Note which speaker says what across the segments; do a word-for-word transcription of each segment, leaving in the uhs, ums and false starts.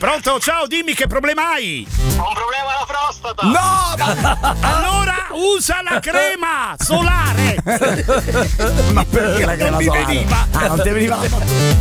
Speaker 1: Pronto, ciao, dimmi che problema hai?
Speaker 2: Ho un problema alla prostata.
Speaker 1: No! Allora usa la crema solare.
Speaker 3: Ma perché la crema
Speaker 1: non mi
Speaker 3: solare?
Speaker 1: veniva.
Speaker 3: Ah, non ti veniva la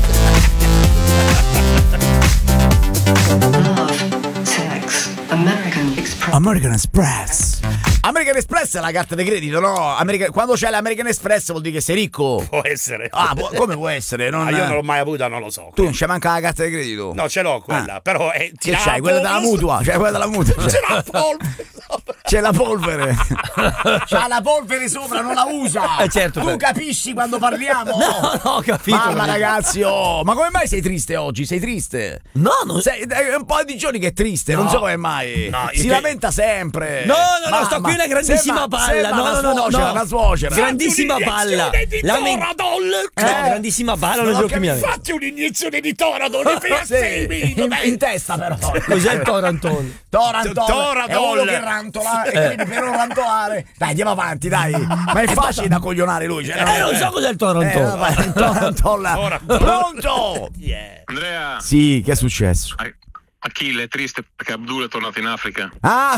Speaker 4: Sex. American Express.
Speaker 3: American Express. American Express è la carta di credito, no? American... Quando c'è l'American Express vuol dire che sei ricco.
Speaker 1: Può essere.
Speaker 3: Ah, pu- come può essere? Non...
Speaker 1: Ah, io non l'ho mai avuta, non lo so.
Speaker 3: Tu non c'è manca la carta di credito?
Speaker 1: No, ce l'ho quella,
Speaker 3: Ah.
Speaker 1: però è
Speaker 3: Che c'hai? Quella della mutua? C'è quella della mutua?
Speaker 1: C'è la polvere.
Speaker 3: C'è la polvere. C'ha la polvere sopra, non la usa.
Speaker 5: Eh, certo,
Speaker 3: tu
Speaker 5: per-
Speaker 3: capisci quando parliamo?
Speaker 5: No, no, ho capito.
Speaker 3: Mamma ragazzi, oh, ma come mai sei triste oggi? Sei triste?
Speaker 5: No, non
Speaker 3: Sei, è un po' di giorni che è triste, non so come mai.
Speaker 1: No,
Speaker 3: si
Speaker 1: che-
Speaker 3: lamenta sempre.
Speaker 5: No, no, no,
Speaker 3: Mamma,
Speaker 5: sto qui una grandissima
Speaker 3: sembra-
Speaker 5: palla.
Speaker 3: sembra
Speaker 5: No,
Speaker 3: una
Speaker 5: no, no,
Speaker 3: suocera,
Speaker 5: no.
Speaker 3: una suocera.
Speaker 5: Grandissima palla.
Speaker 1: Un'iniezione di
Speaker 5: Lamen-
Speaker 1: Toradol.
Speaker 5: No,
Speaker 3: Eh?
Speaker 5: grandissima palla, non
Speaker 3: Non ho
Speaker 5: gioco che mi
Speaker 3: capito.
Speaker 5: ha-
Speaker 1: Fatti un'iniezione di Toradol per
Speaker 3: Sì,
Speaker 1: sei
Speaker 3: in, in testa però.
Speaker 5: Cos'è il Torantone?
Speaker 3: Torantol
Speaker 1: Toradol.
Speaker 3: è uno che rantola e quindi per non rantolare. Dai, andiamo avanti, dai. Ma è facile da coglionare lui. Cioè,
Speaker 5: Eh, non so cos'è il
Speaker 3: Eh,
Speaker 5: Torantone.
Speaker 3: vabbè, Torantol.
Speaker 1: Torantol.
Speaker 3: Pronto?
Speaker 1: Yeah.
Speaker 2: Andrea,
Speaker 3: Sì, che è successo?
Speaker 2: Achille è triste perché Abdul è tornato in Africa.
Speaker 3: Ah,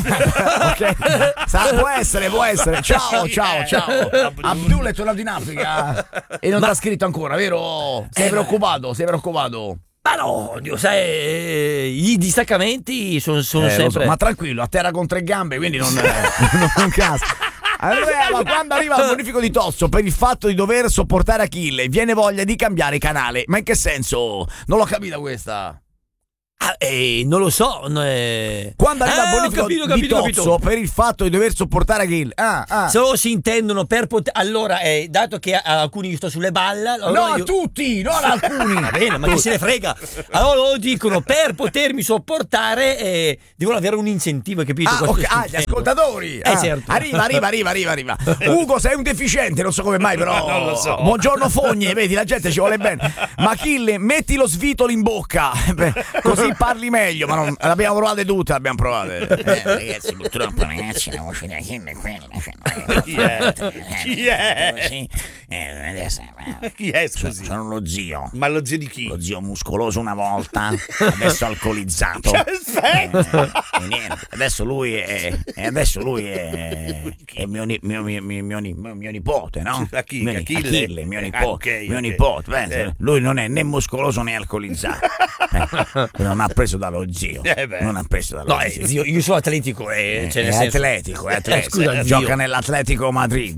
Speaker 3: ok. Sa- può essere, può essere. Ciao, ciao, ciao. Abdul è tornato in Africa e non ti ha scritto ancora, vero? Sei preoccupato? Sei preoccupato?
Speaker 5: Ma no, Dio, sai, eh, i distaccamenti sono, sono
Speaker 3: Eh, lo so,
Speaker 5: sempre.
Speaker 3: ma tranquillo, a terra con tre gambe, quindi non, non, non cazzo. Andrea, ma quando arriva il bonifico di Tozzo per il fatto di dover sopportare Achille, viene voglia di cambiare canale. Ma in che senso? Non l'ho capita questa.
Speaker 5: Ah, eh, non lo so. no, eh.
Speaker 3: Quando arriva
Speaker 5: Ah,
Speaker 3: il
Speaker 5: ho
Speaker 3: bonifico
Speaker 5: capito,
Speaker 3: di
Speaker 5: capito,
Speaker 3: Tozzo
Speaker 5: capito.
Speaker 3: per il fatto di dover sopportare Achille. Ah, ah.
Speaker 5: Solo si intendono per poter. Allora, eh, dato che a alcuni io sto sulle balle. Allora
Speaker 3: No, a
Speaker 5: io...
Speaker 3: tutti, non a alcuni.
Speaker 5: Va bene, ma chi se ne frega? Allora loro dicono per potermi sopportare eh, devono avere un incentivo, capito?
Speaker 3: Ah,
Speaker 5: Questo
Speaker 3: ok,
Speaker 5: sto
Speaker 3: ah, gli
Speaker 5: dicendo.
Speaker 3: ascoltatori.
Speaker 5: Eh,
Speaker 3: Ah,
Speaker 5: certo.
Speaker 3: Arriva, arriva, arriva, arriva, arriva. Ugo, sei un deficiente, non so come mai, però.
Speaker 1: Non lo so.
Speaker 3: Buongiorno Fogne, vedi, la gente ci vuole bene. Ma Achille, metti lo svitolo in bocca. Beh, così parli meglio, ma non. L'abbiamo provate tutte, l'abbiamo provate.
Speaker 6: Eh, ragazzi, purtroppo, ragazzi, la voce di Achille è quella. Cioè,
Speaker 1: Chi è?
Speaker 6: eh,
Speaker 1: Chi è?
Speaker 6: Sì, eh, adesso, eh,
Speaker 1: Chi è,
Speaker 6: sono,
Speaker 1: scusi?
Speaker 6: sono lo zio.
Speaker 1: Ma lo zio di chi?
Speaker 6: Lo zio muscoloso una volta, adesso alcolizzato.
Speaker 1: Aspetta.
Speaker 6: Eh, e niente, adesso lui è. E adesso lui è. È mio, ni- mio, mio, mio, mio, ni- mio
Speaker 1: Chi-
Speaker 6: nipote, no?
Speaker 1: a chi?
Speaker 6: Mio ni-
Speaker 1: Achille?
Speaker 6: Achille, mio
Speaker 1: Ah,
Speaker 6: nipote.
Speaker 1: ok,
Speaker 6: mio
Speaker 1: ok.
Speaker 6: nipote, pensa,
Speaker 1: Eh.
Speaker 6: lui non è né muscoloso né alcolizzato. Eh, non ha preso dallo zio.
Speaker 1: Eh beh.
Speaker 6: non ha preso dallo
Speaker 5: No, eh,
Speaker 6: zio.
Speaker 5: zio, io sono atletico, eh, cioè,
Speaker 6: è
Speaker 5: nel senso-
Speaker 6: atletico, è atletico.
Speaker 5: Eh, scusa, zio.
Speaker 6: Gioca nell'Atletico Madrid.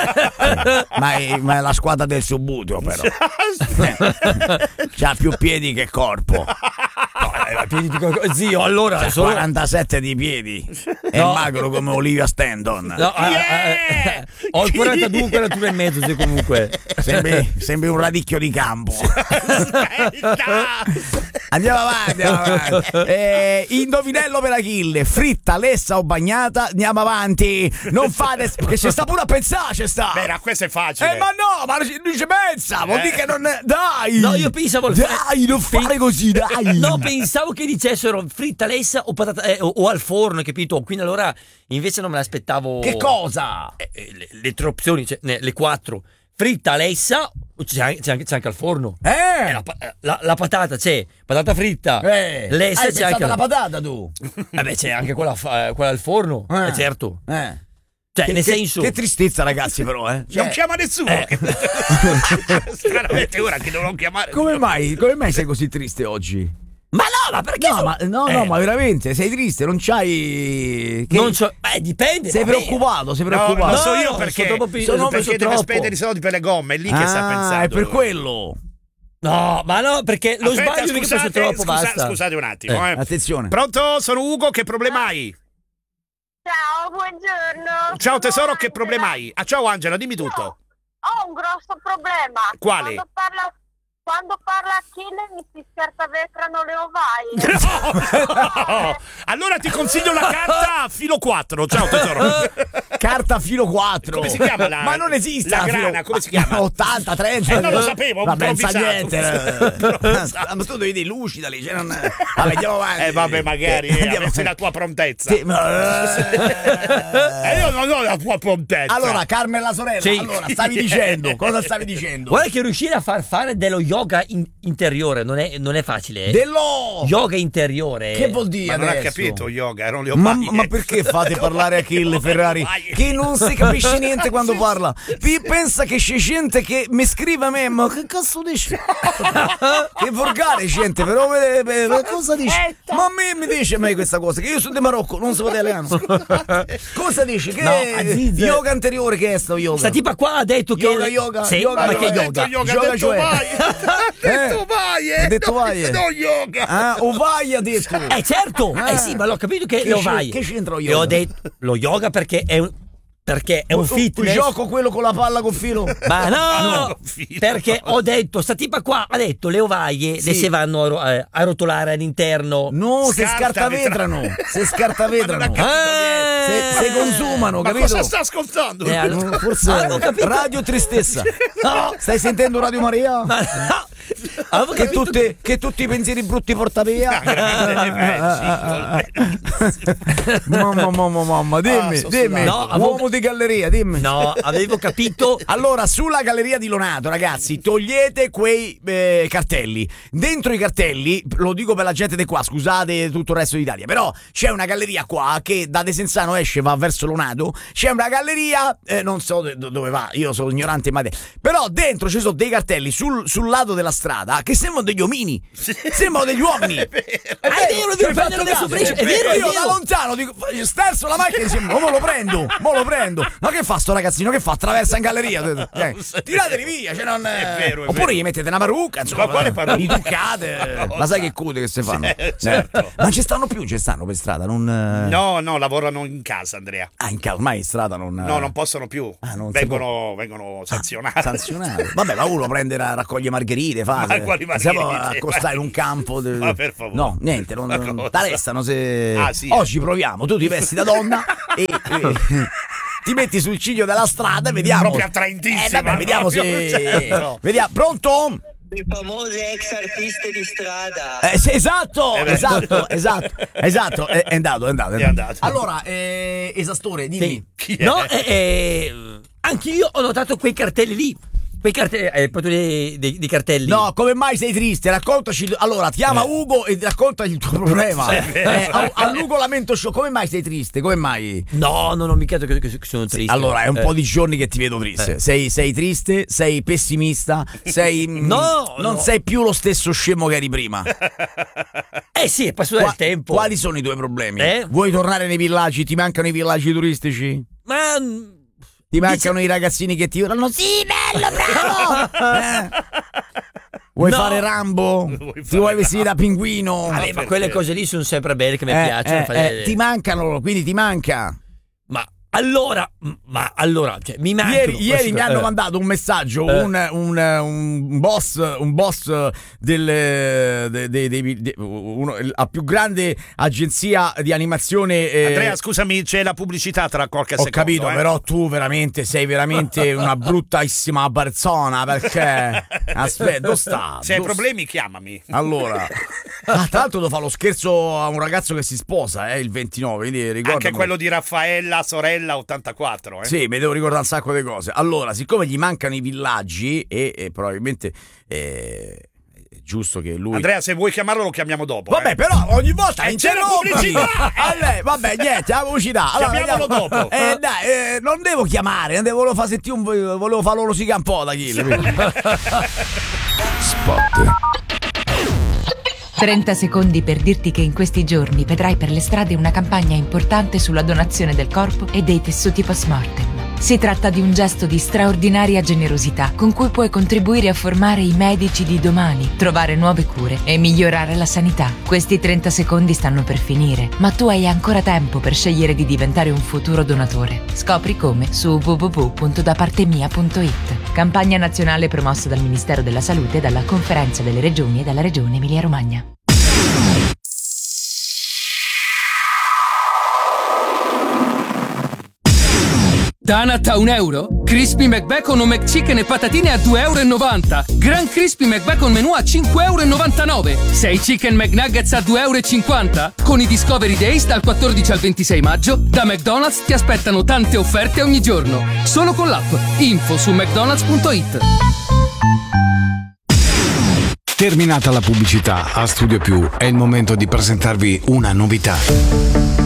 Speaker 6: Eh, ma, è, ma è la squadra del Subbuteo, però. C'ha più piedi che corpo.
Speaker 5: Eh, piedi di qualcosa- Zio, allora
Speaker 6: C'ha
Speaker 5: solo-
Speaker 6: quarantasette di piedi. È
Speaker 5: No.
Speaker 6: magro come Olivia Stanton.
Speaker 5: No, ah, ah, ah, ho il quarantadue, quarantuno e mezzo, se comunque.
Speaker 6: Sembri, sembri un radicchio di campo.
Speaker 3: Andiamo avanti, andiamo avanti. Eh, indovinello per Achille, fritta, lessa o bagnata, andiamo avanti. Non fate, perché c'è sta pure a pensare, c'è sta.
Speaker 1: Beh, questo è facile.
Speaker 3: Eh, ma no, ma lui ci pensa, vuol
Speaker 1: Eh.
Speaker 3: dire che non. Dai!
Speaker 5: No, io pensavo al
Speaker 3: Dai, non fare così, dai!
Speaker 5: No, pensavo che dicessero fritta lessa o, patata, eh, o, o al forno, capito? Quindi allora invece non me l'aspettavo.
Speaker 3: Che cosa?
Speaker 5: Eh, eh, le, le tre opzioni, cioè, ne- le quattro. Fritta lessa, c'è anche, c'è anche, c'è anche al forno.
Speaker 3: Eh!
Speaker 5: Eh, la, pa- eh, la- la patata c'è, patata fritta.
Speaker 3: Eh,
Speaker 5: Lessa
Speaker 3: hai
Speaker 5: c'è
Speaker 3: pensato
Speaker 5: anche
Speaker 3: alla patata tu?
Speaker 5: Vabbè, c'è anche quella, fa- quella al forno.
Speaker 3: Eh.
Speaker 5: Eh, certo.
Speaker 3: Eh.
Speaker 5: Cioè,
Speaker 3: Che,
Speaker 5: nel
Speaker 3: che-
Speaker 5: senso.
Speaker 3: che tristezza, ragazzi, però, eh.
Speaker 1: Non chiama nessuno.
Speaker 5: Eh.
Speaker 1: Stranamente ora che devono chiamare.
Speaker 3: Come mai, come mai sei così triste oggi?
Speaker 5: Ma no, ma perché?
Speaker 3: No,
Speaker 5: so-
Speaker 3: ma, no,
Speaker 5: Eh,
Speaker 3: no, ma veramente, sei triste, non c'hai. Che-
Speaker 5: Non so. Beh, dipende.
Speaker 3: Sei
Speaker 5: vabbè.
Speaker 3: preoccupato, sei
Speaker 1: No,
Speaker 3: preoccupato.
Speaker 1: lo so
Speaker 5: No,
Speaker 1: io
Speaker 5: no,
Speaker 1: perché,
Speaker 5: sono proprio-
Speaker 1: sono
Speaker 5: sono
Speaker 1: perché
Speaker 5: preso
Speaker 1: deve
Speaker 5: troppo.
Speaker 1: spendere i soldi per le gomme, è lì che sta pensando.
Speaker 3: Ah, è per
Speaker 1: lui.
Speaker 3: quello.
Speaker 5: No, ma no, perché lo
Speaker 1: Aspetta,
Speaker 5: sbaglio è che
Speaker 1: scusate,
Speaker 5: penso troppo,
Speaker 1: scusa-
Speaker 5: basta.
Speaker 1: Scusate un attimo.
Speaker 5: Eh,
Speaker 1: eh.
Speaker 3: Attenzione.
Speaker 1: Pronto? Sono Ugo, che problema hai?
Speaker 7: Ciao, buongiorno.
Speaker 1: Ciao tesoro,
Speaker 7: Sono
Speaker 1: che
Speaker 7: Angela.
Speaker 1: problema hai? Ah, ciao Angela, dimmi tutto.
Speaker 7: Ho un grosso problema.
Speaker 1: Quale?
Speaker 7: Quando parla, quando parla Achille mi si scartavetrano le ovaie.
Speaker 1: No! Allora ti consiglio la carta filo quattro. Ciao tesoro.
Speaker 3: carta filo quattro.
Speaker 1: Come si chiama la-
Speaker 3: Ma non esiste
Speaker 1: la
Speaker 3: filo-
Speaker 1: grana, come si chiama?
Speaker 3: ottanta, trenta.
Speaker 1: Eh, non lo sapevo, ho
Speaker 3: Vabbè, non sa
Speaker 1: improvvisato.
Speaker 3: niente. Ma tu devi dire lucida lì, cioè non... Vabbè, andiamo avanti.
Speaker 1: Eh vabbè, magari eh,
Speaker 3: Andiamo-
Speaker 1: avessi la tua prontezza.
Speaker 3: Sì, ma-
Speaker 1: Eh, io non ho la tua prontezza.
Speaker 3: Allora, Carmen la sorella,
Speaker 5: Sì.
Speaker 3: allora, stavi dicendo, cosa stavi dicendo?
Speaker 5: Guarda che riuscire a far fare dello yoga in- interiore non è, non è facile. eh.
Speaker 3: Dello...
Speaker 5: Yoga interiore.
Speaker 3: Che vuol dire
Speaker 1: ma non ha
Speaker 3: adesso?
Speaker 1: capito yoga, erano le
Speaker 3: Ma,
Speaker 1: ovaie.
Speaker 3: ma perché fate parlare Achille Ferrari che non si capisce niente quando parla? Vi pensa che c'è gente che mi scrive a me, ma che cazzo dici? Che volgare gente, però eh, eh, eh, cosa dici? Ma a me mi dice a me questa cosa, che io sono di Marocco, non so italiano. Cosa dici? Che
Speaker 5: No, Aziz-
Speaker 3: yoga anteriore che è sto yoga?
Speaker 5: Sta tipa qua ha detto che
Speaker 3: Yoga, yoga,
Speaker 5: Sì,
Speaker 3: yoga,
Speaker 5: ma
Speaker 3: yoga,
Speaker 5: che
Speaker 1: Ha detto
Speaker 5: yoga?
Speaker 1: yoga, ha
Speaker 3: Yoga,
Speaker 1: detto
Speaker 3: cioè.
Speaker 1: vai. Ha detto
Speaker 3: Eh,
Speaker 1: vai, eh.
Speaker 3: ha detto
Speaker 1: No,
Speaker 3: vai, eh.
Speaker 1: no, yoga.
Speaker 3: Ah, o vai ha detto.
Speaker 5: Eh certo,
Speaker 3: Ah.
Speaker 5: eh sì, ma l'ho capito che,
Speaker 3: Che
Speaker 5: lo
Speaker 3: c'è-
Speaker 5: vai.
Speaker 3: che c'entra lo
Speaker 5: E
Speaker 3: yoga?
Speaker 5: ho detto lo yoga perché è un perché è un
Speaker 3: Un
Speaker 5: fitness.
Speaker 3: gioco quello con la palla con filo?
Speaker 5: Ma no,
Speaker 1: No, filo.
Speaker 5: perché ho detto, sta tipa qua ha detto le ovaie
Speaker 3: Sì.
Speaker 5: le si vanno a, ro- eh, a rotolare all'interno.
Speaker 3: No, se
Speaker 1: Scartavetrano.
Speaker 3: scartavetrano. Se scartavetrano.
Speaker 1: Ma non ha capito
Speaker 5: Eh,
Speaker 3: Se, se consumano,
Speaker 1: Ma
Speaker 3: capito?
Speaker 1: cosa sta ascoltando?
Speaker 5: Eh, allora-
Speaker 3: No, Forse
Speaker 5: Avevo capito.
Speaker 3: Radio Tristezza.
Speaker 5: No.
Speaker 3: Stai sentendo Radio Maria?
Speaker 5: Ma no, avevo
Speaker 3: Che,
Speaker 5: capito
Speaker 3: tutti, che tutti i pensieri brutti porta via? Mamma, mamma, mamma, dimmi,
Speaker 1: Ah, sono
Speaker 3: dimmi.
Speaker 5: sudato. No, avevo-
Speaker 3: Uomo di galleria, dimmi.
Speaker 5: No, avevo capito.
Speaker 3: Allora, sulla galleria di Lonato, ragazzi, togliete quei eh, cartelli. Dentro i cartelli, lo dico per la gente di qua, scusate tutto il resto d'Italia, però c'è una galleria qua che da Desenzano esce, va verso Lonato. C'è una galleria, eh, non so do- dove va, io sono ignorante in materia, però dentro ci sono dei cartelli sul, sul lato della strada che sembrano degli omini, sembrano degli uomini. È
Speaker 5: vero, devo
Speaker 3: ci hai
Speaker 5: prendere
Speaker 3: fatto
Speaker 5: adesso
Speaker 3: caso?
Speaker 5: preciso, è vero, è
Speaker 3: Io
Speaker 5: vero.
Speaker 3: da lontano dico, sterzo la macchina insieme, mo lo prendo, mo lo prendo. Ma che fa sto ragazzino? Che fa? Attraversa in galleria? Eh, tirateli via, cioè non,
Speaker 1: È vero, è
Speaker 3: oppure
Speaker 1: vero.
Speaker 3: gli mettete una parrucca, insomma,
Speaker 1: Ma quale parrucca?
Speaker 3: li truccate. Ma sai che cude che si fanno?
Speaker 1: Eh, certo.
Speaker 3: Eh. Ma ci stanno più, ci stanno per strada, non eh,
Speaker 1: No, no, lavorano in casa, Andrea.
Speaker 3: Ah, in casa, ormai in strada non
Speaker 1: No, non possono più.
Speaker 3: Ah, non si
Speaker 1: vengono, vengono sanzionati.
Speaker 3: sanzionati. Vabbè, ma uno prende a raccoglie margherite, fa.
Speaker 1: Ma quali margherite?
Speaker 3: Siamo accostare in un campo. de-
Speaker 1: Ma per favore.
Speaker 3: No, niente, non,
Speaker 1: Ma
Speaker 3: non
Speaker 1: cosa?
Speaker 3: t'arrestano se.
Speaker 1: Ah, sì.
Speaker 3: Oggi proviamo, tu ti vesti da donna e. e- Ti metti sul ciglio della strada e vediamo.
Speaker 1: Proprio attraentissima,
Speaker 3: Eh, vabbè, vediamo
Speaker 1: proprio,
Speaker 3: se.
Speaker 1: certo.
Speaker 3: Vediamo, pronto?
Speaker 8: Le famose ex artiste di strada.
Speaker 3: Eh, sì, esatto,
Speaker 1: Eh, beh.
Speaker 3: esatto, esatto, esatto, è, è andato, è andato.
Speaker 1: È andato.
Speaker 3: Allora, eh, Esastore, dimmi.
Speaker 5: Sì.
Speaker 1: Chi è?
Speaker 5: No, eh, eh, anch'io ho notato quei cartelli lì. Quei cartelli, eh, proprio dei, dei- dei cartelli.
Speaker 3: No, come mai sei triste? Raccontaci. Allora, chiama Ugo e racconta il tuo problema. Eh, a, a Ugo Lamento Show, come mai sei triste? Come mai?
Speaker 5: No, non ho mica detto che, che sono triste.
Speaker 3: Allora, è un
Speaker 5: Eh,
Speaker 3: po' di giorni che ti vedo triste.
Speaker 5: Eh.
Speaker 3: Sei, sei triste, sei pessimista, sei. mm,
Speaker 5: No,
Speaker 3: non
Speaker 5: no.
Speaker 3: sei più lo stesso scemo che eri prima.
Speaker 5: Eh sì, è passato
Speaker 3: Qua-
Speaker 5: il tempo.
Speaker 3: Quali sono i tuoi problemi?
Speaker 5: Eh?
Speaker 3: Vuoi tornare nei villaggi? Ti mancano i villaggi turistici?
Speaker 5: Ma mm,
Speaker 3: Ti mancano i ragazzini che ti urlano? Sì, bello, bravo! Eh? Vuoi
Speaker 5: No.
Speaker 3: fare Rambo?
Speaker 1: Vuoi
Speaker 3: Ti
Speaker 1: fare
Speaker 3: vuoi vestire da
Speaker 1: Rambo?
Speaker 3: pinguino?
Speaker 5: vabbè, ma quelle cose lì sono sempre belle che mi
Speaker 3: Eh,
Speaker 5: piacciono.
Speaker 3: eh,
Speaker 5: fare-
Speaker 3: eh, ti mancano, quindi ti manca.
Speaker 5: Ma allora, ma allora, cioè, mi mancano.
Speaker 3: Ieri, ieri
Speaker 5: queste
Speaker 3: mi
Speaker 5: cose.
Speaker 3: hanno
Speaker 5: Eh.
Speaker 3: mandato un messaggio,
Speaker 5: Eh.
Speaker 3: un, un, un boss, un boss del, de- de- de- de- uno- la più grande agenzia di animazione. eh,
Speaker 1: Andrea, scusami, c'è la pubblicità tra qualche
Speaker 3: Ho
Speaker 1: secondo.
Speaker 3: capito,
Speaker 1: eh.
Speaker 3: però tu veramente sei veramente una bruttissima persona, perché aspetta, dove sta?
Speaker 1: Se hai
Speaker 3: Dove-
Speaker 1: problemi, chiamami.
Speaker 3: Allora, ah, tra l'altro devo fare lo scherzo a un ragazzo che si sposa, eh, il ventinove, quindi ricordo.
Speaker 1: Anche quello di Raffaella, sorella ottantaquattro. Eh?
Speaker 3: Sì, mi devo ricordare un sacco di cose. Allora, siccome gli mancano i villaggi e, e probabilmente eh, è giusto che lui.
Speaker 1: Andrea, se vuoi chiamarlo, lo chiamiamo dopo.
Speaker 3: Vabbè,
Speaker 1: eh.
Speaker 3: però ogni volta
Speaker 1: Eh, c'è la
Speaker 3: interrompi.
Speaker 1: pubblicità!
Speaker 3: Vabbè, vabbè, niente, la pubblicità.
Speaker 1: Chiamiamolo
Speaker 3: vediamo-
Speaker 1: dopo.
Speaker 3: Eh, dai, eh, non devo chiamare, non devo volevo fare sentire un volevo fare loro si campò da Achille.
Speaker 9: trenta secondi per dirti che in questi giorni vedrai per le strade una campagna importante sulla donazione del corpo e dei tessuti post-mortem. Si tratta di un gesto di straordinaria generosità con cui puoi contribuire a formare i medici di domani, trovare nuove cure e migliorare la sanità. Questi trenta secondi stanno per finire, ma tu hai ancora tempo per scegliere di diventare un futuro donatore. Scopri come su w w w punto da parte mia punto i t. Campagna nazionale promossa dal Ministero della Salute e dalla Conferenza delle Regioni e dalla Regione Emilia-Romagna.
Speaker 10: Donut a un euro? Crispy McBacon o McChicken e patatine a due e novanta euro. Gran Crispy McBacon menù a cinque e novantanove euro. sei Chicken McNuggets a due e cinquanta euro. Con i Discovery Days dal quattordici al ventisei maggio, da McDonald's ti aspettano tante offerte ogni giorno. Solo con l'app. Info su mcdonalds punto it.
Speaker 11: Terminata la pubblicità a Studio Più, è il momento di presentarvi una novità.